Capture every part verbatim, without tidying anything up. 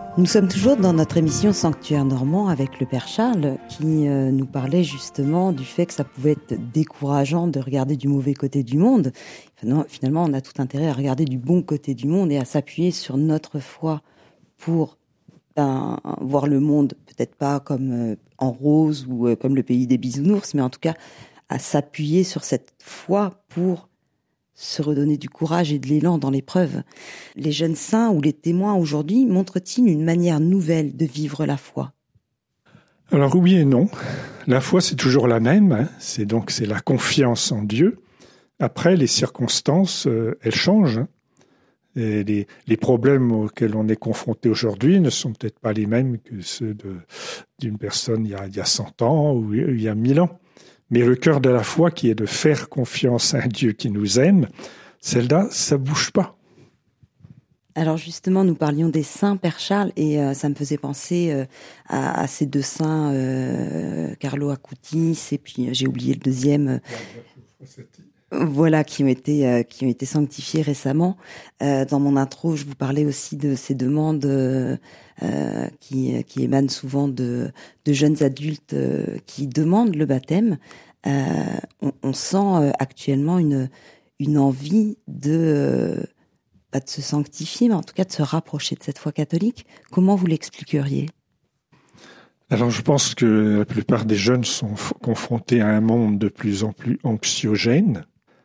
Nous sommes toujours dans notre émission Sanctuaire Normand avec le Père Charles qui euh, nous parlait justement du fait que ça pouvait être décourageant de regarder du mauvais côté du monde. Finalement, on a tout intérêt à regarder du bon côté du monde et à s'appuyer sur notre foi pour ben, voir le monde, peut-être pas comme euh, en rose ou euh, comme le pays des bisounours, mais en tout cas à s'appuyer sur cette foi pour se redonner du courage et de l'élan dans l'épreuve. Les jeunes saints ou les témoins aujourd'hui montrent-ils une manière nouvelle de vivre la foi ? Alors oui et non. La foi, c'est toujours la même. Hein. C'est donc c'est la confiance en Dieu. Après, les circonstances, euh, elles changent. Hein. Et les, les problèmes auxquels on est confronté aujourd'hui ne sont peut-être pas les mêmes que ceux de, d'une personne il y, a, il y a cent ans ou il y a mille ans. Mais le cœur de la foi, qui est de faire confiance à un Dieu qui nous aime, celle-là, ça bouge pas. Alors justement, nous parlions des saints, Père Charles, et euh, ça me faisait penser euh, à, à ces deux saints, euh, Carlo Acutis, et puis euh, j'ai oublié le deuxième, euh, voilà, qui ont été euh, qui ont été sanctifiés récemment. Euh, dans mon intro, je vous parlais aussi de ces demandes euh, euh, qui qui émanent souvent de de jeunes adultes euh, qui demandent le baptême. Euh, on, on sent euh, actuellement une une envie de euh, pas de se sanctifier, mais en tout cas de se rapprocher de cette foi catholique. Comment vous l'expliqueriez ? Alors je pense que la plupart des jeunes sont f- confrontés à un monde de plus en plus anxiogène,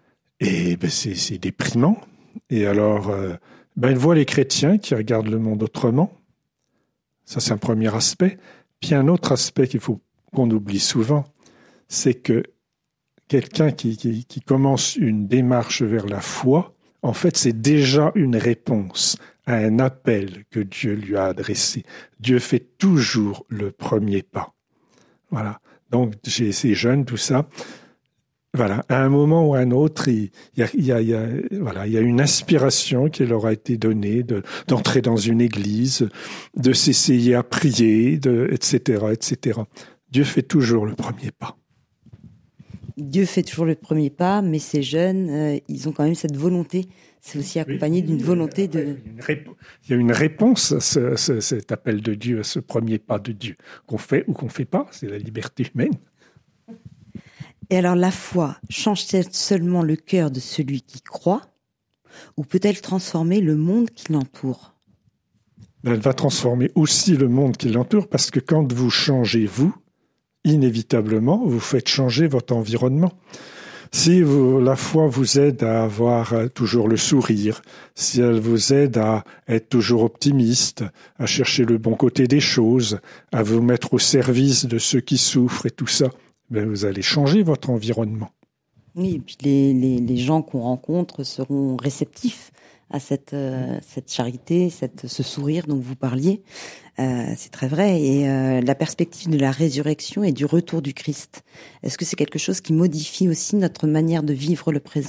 et ben, c'est, c'est déprimant. Et alors, euh, ben, ils voient les chrétiens qui regardent le monde autrement. Ça, c'est un premier aspect. Puis un autre aspect qu'il faut qu'on oublie souvent, c'est que quelqu'un qui, qui, qui commence une démarche vers la foi, en fait, c'est déjà une réponse à un appel que Dieu lui a adressé. Dieu fait toujours le premier pas. Voilà. Donc, chez ces jeunes, tout ça, voilà. À un moment ou à un autre, il y a, il y a, il y a, voilà, il y a une inspiration qui leur a été donnée de, d'entrer dans une église, de s'essayer à prier, de, et cetera, et cetera. Dieu fait toujours le premier pas. Dieu fait toujours le premier pas, mais ces jeunes, euh, ils ont quand même cette volonté. C'est aussi accompagné oui, d'une volonté de... Il y a une réponse, il y a une réponse à ce, ce, cet appel de Dieu, à ce premier pas de Dieu, qu'on fait ou qu'on ne fait pas, c'est la liberté humaine. Et alors la foi, change-t-elle seulement le cœur de celui qui croit, ou peut-elle transformer le monde qui l'entoure ? Elle va transformer aussi le monde qui l'entoure, parce que quand vous changez vous, inévitablement, vous faites changer votre environnement. Si vous, la foi vous aide à avoir toujours le sourire, si elle vous aide à être toujours optimiste, à chercher le bon côté des choses, à vous mettre au service de ceux qui souffrent et tout ça, ben vous allez changer votre environnement. Oui, et puis les, les, les gens qu'on rencontre seront réceptifs à cette, euh, cette charité, cette, ce sourire dont vous parliez. Euh, c'est très vrai. Et euh, la perspective de la résurrection et du retour du Christ, est-ce que c'est quelque chose qui modifie aussi notre manière de vivre le présent ?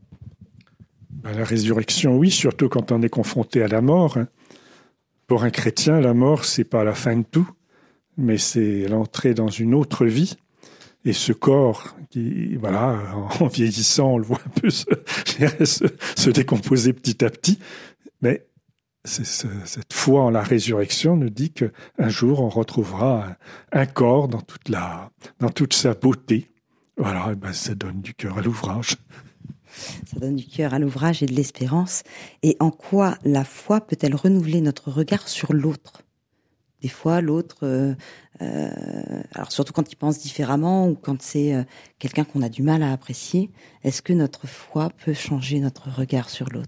Ben, la résurrection, oui, surtout quand on est confronté à la mort. Hein. Pour un chrétien, la mort, c'est pas la fin de tout, mais c'est l'entrée dans une autre vie. Et ce corps, qui, voilà, en vieillissant, on le voit un peu se, se, se décomposer petit à petit. Mais c'est, c'est, cette foi en la résurrection nous dit qu'un jour, on retrouvera un, un corps dans toute, la, dans toute sa beauté. Voilà, et ben, ça donne du cœur à l'ouvrage. Ça donne du cœur à l'ouvrage et de l'espérance. Et en quoi la foi peut-elle renouveler notre regard sur l'autre ? Des fois, l'autre, euh, euh, alors surtout quand il pense différemment ou quand c'est euh, quelqu'un qu'on a du mal à apprécier, est-ce que notre foi peut changer notre regard sur l'autre ?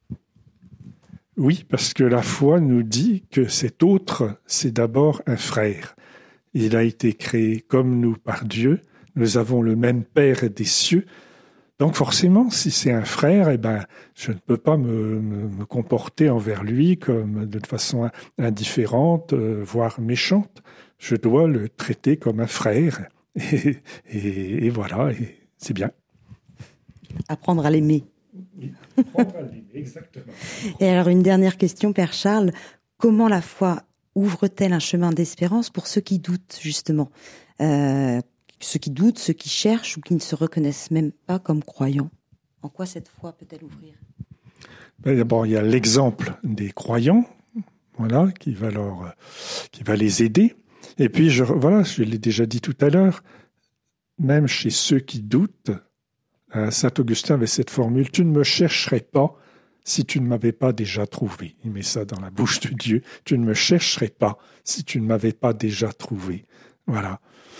Oui, parce que la foi nous dit que cet autre, c'est d'abord un frère. Il a été créé comme nous par Dieu. Nous avons le même Père des cieux. Donc forcément, si c'est un frère, eh ben, je ne peux pas me, me, me comporter envers lui comme de façon indifférente, euh, voire méchante. Je dois le traiter comme un frère. Et, et, et voilà, et c'est bien. Apprendre à l'aimer. Oui, apprendre à l'aimer, exactement. Et alors une dernière question, Père Charles. Comment la foi ouvre-t-elle un chemin d'espérance pour ceux qui doutent, justement euh, Ceux qui doutent, ceux qui cherchent ou qui ne se reconnaissent même pas comme croyants. En quoi cette foi peut-elle ouvrir ? Ben, d'abord, il y a l'exemple des croyants. voilà, qui va leur, qui va les aider. Et puis, je, voilà, je l'ai déjà dit tout à l'heure, même chez ceux qui doutent, hein, saint Augustin avait cette formule, tu ne me chercherais pas si tu ne m'avais pas déjà trouvé. Il met ça dans la bouche de Dieu. Tu ne me chercherais pas si tu ne m'avais pas déjà trouvé. Voilà.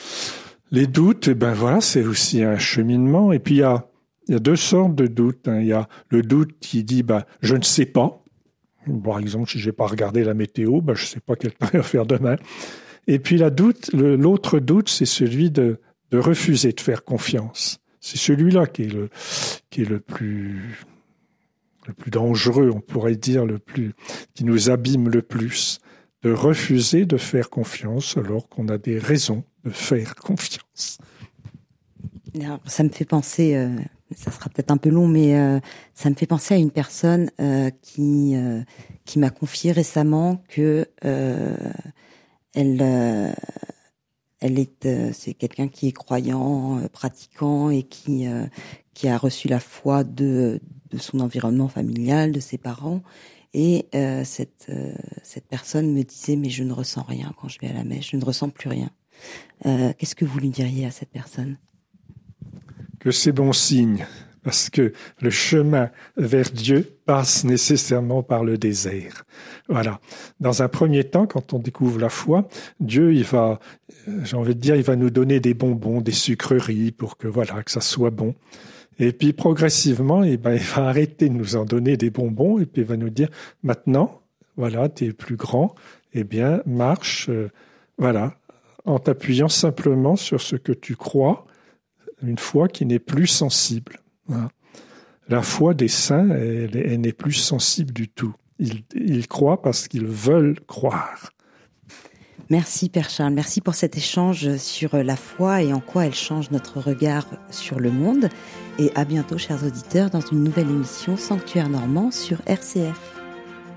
Les doutes, eh ben voilà, c'est aussi un cheminement. Et puis il y a, il y a deux sortes de doutes. Hein. Il y a le doute qui dit, ben, je ne sais pas. Par exemple, si j'ai pas regardé la météo, ben, je sais pas quel temps il va faire demain. Et puis la doute, le, l'autre doute, c'est celui de, de refuser de faire confiance. C'est celui-là qui est le, qui est le plus, le plus dangereux, on pourrait dire, le plus, qui nous abîme le plus, de refuser de faire confiance alors qu'on a des raisons de faire confiance. Alors, ça me fait penser, euh, ça sera peut-être un peu long, mais euh, ça me fait penser à une personne euh, qui euh, qui m'a confié récemment que euh, elle euh, elle est euh, c'est quelqu'un qui est croyant, euh, pratiquant et qui euh, qui a reçu la foi de de son environnement familial, de ses parents. Et euh, cette euh, cette personne me disait mais je ne ressens rien quand je vais à la messe, je ne ressens plus rien. Euh, qu'est-ce que vous lui diriez à cette personne? Que c'est bon signe, parce que le chemin vers Dieu passe nécessairement par le désert. Voilà. Dans un premier temps, quand on découvre la foi, Dieu, il va, j'ai envie de dire, il va nous donner des bonbons, des sucreries pour que voilà, que ça soit bon. Et puis progressivement, eh ben, il va arrêter de nous en donner des bonbons et puis il va nous dire maintenant, voilà, tu es plus grand, eh bien marche, euh, voilà, en t'appuyant simplement sur ce que tu crois, une foi qui n'est plus sensible. Hein. La foi des saints, elle, elle n'est plus sensible du tout. Ils, ils croient parce qu'ils veulent croire. Merci Père Charles, merci pour cet échange sur la foi et en quoi elle change notre regard sur le monde. Et à bientôt chers auditeurs dans une nouvelle émission Sanctuaire Normand sur R C F.